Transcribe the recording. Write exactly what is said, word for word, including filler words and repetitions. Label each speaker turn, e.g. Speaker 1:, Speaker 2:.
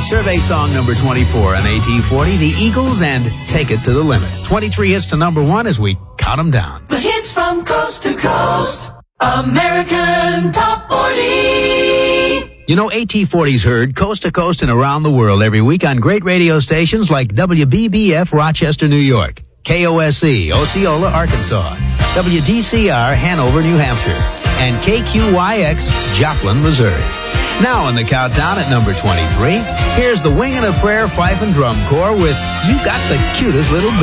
Speaker 1: survey song number twenty-four on A T forty, The Eagles and Take It to the Limit. twenty-three hits to number one as we count them down.
Speaker 2: The hits from coast to coast, American Top forty.
Speaker 1: You know, A T forty's heard coast to coast and around the world every week on great radio stations like W B B F Rochester, New York, K O S E, Osceola, Arkansas, W D C R, Hanover, New Hampshire, and K Q Y X, Joplin, Missouri. Now in the countdown at number twenty-three, here's the Wingin' a Prayer Fife and Drum Corps with You Got the Cutest Little Baby.